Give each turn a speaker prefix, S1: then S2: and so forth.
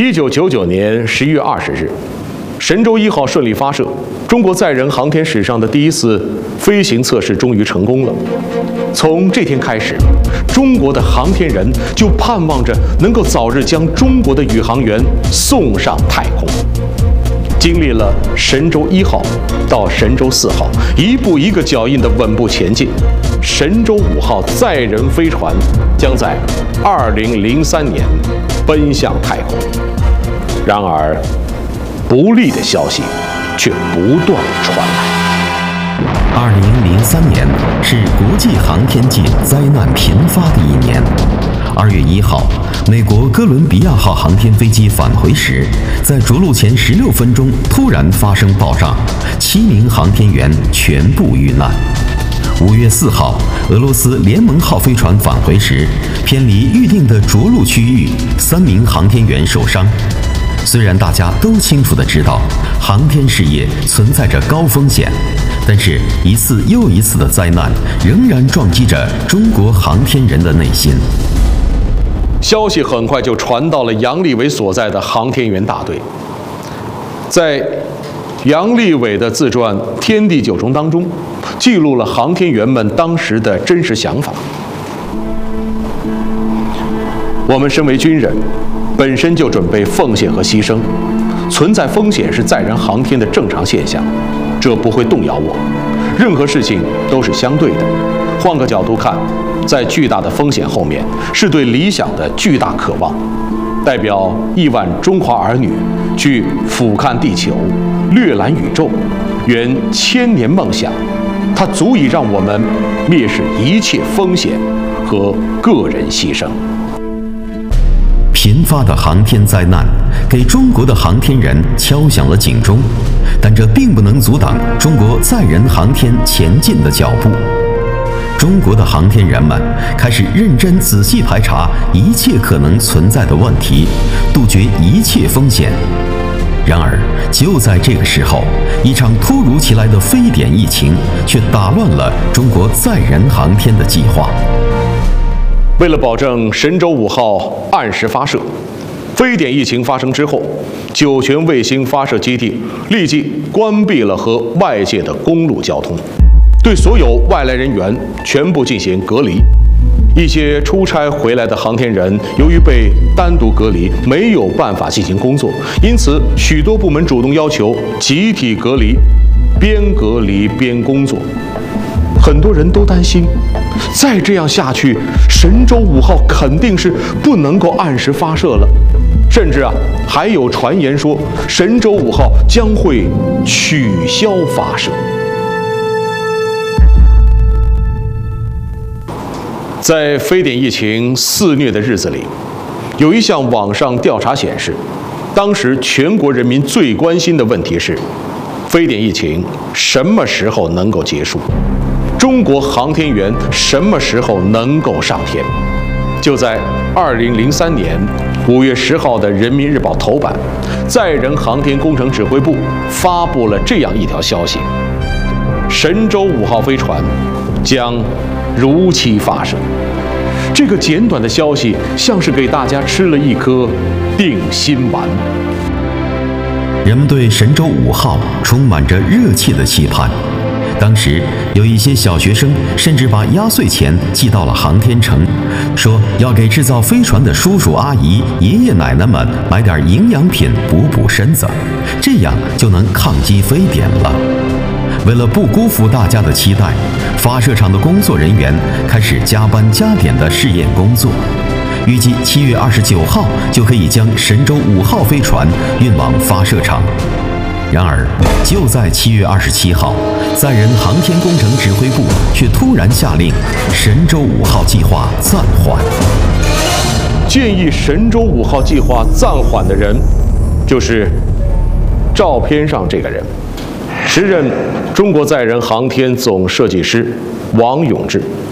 S1: 1999年11月20日，神舟1号顺利发射，中国载人航天史上的第一次飞行测试终于成功了。从这天开始，中国的航天人就盼望着能够早日将中国的宇航员送上太空。经历了神舟1号到神舟4号一步一个脚印的稳步前进，神舟5号载人飞船将在2003年奔向太空。然而，不利的消息却不断传来。
S2: 2003年是国际航天界灾难频发的一年。2月1号，美国哥伦比亚号航天飞机返回时，在着陆前16分钟突然发生爆炸，7名航天员全部遇难。5月4号，俄罗斯联盟号飞船返回时，偏离预定的着陆区域，3名航天员受伤。虽然大家都清楚地知道，航天事业存在着高风险，但是一次又一次的灾难仍然撞击着中国航天人的内心。
S1: 消息很快就传到了杨利伟所在的航天员大队。在杨利伟的自传《天地九重》当中，记录了航天员们当时的真实想法。我们身为军人，本身就准备奉献和牺牲，存在风险是载人航天的正常现象，这不会动摇我。任何事情都是相对的，换个角度看，在巨大的风险后面，是对理想的巨大渴望。代表亿万中华儿女去俯瞰地球，略览宇宙，圆千年梦想，它足以让我们蔑视一切风险和个人牺牲。
S2: 频发的航天灾难给中国的航天人敲响了警钟，但这并不能阻挡中国载人航天前进的脚步。中国的航天人们开始认真仔细排查一切可能存在的问题，杜绝一切风险。然而，就在这个时候，一场突如其来的非典疫情却打乱了中国载人航天的计划。
S1: 为了保证神舟5号按时发射，非典疫情发生之后，酒泉卫星发射基地立即关闭了和外界的公路交通，对所有外来人员全部进行隔离。一些出差回来的航天人由于被单独隔离，没有办法进行工作，因此许多部门主动要求集体隔离，边隔离边工作。很多人都担心，再这样下去，神舟5号肯定是不能够按时发射了，甚至还有传言说神舟5号将会取消发射。在非典疫情肆虐的日子里，有一项网上调查显示，当时全国人民最关心的问题是，非典疫情什么时候能够结束？中国航天员什么时候能够上天？就在2003年5月10号的《人民日报》头版，载人航天工程指挥部发布了这样一条消息：神舟5号飞船将如期发射。这个简短的消息像是给大家吃了一颗定心丸。
S2: 人们对神舟5号充满着热切的期盼。当时有一些小学生甚至把压岁钱寄到了航天城，说要给制造飞船的叔叔阿姨、爷爷奶奶们买点营养品补补身子，这样就能抗击非典了。为了不辜负大家的期待，发射场的工作人员开始加班加点的试验工作，预计7月29号就可以将神舟5号飞船运往发射场。然而，就在7月27号，载人航天工程指挥部却突然下令神舟5号计划暂缓。
S1: 建议神舟5号计划暂缓的人，就是照片上这个人，时任中国载人航天总设计师王永志。